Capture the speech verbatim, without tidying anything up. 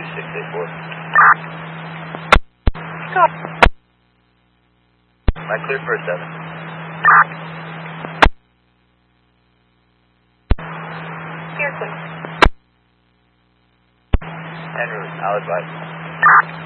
six eight four. My clear for a seven. Houston. En route, I'll advise.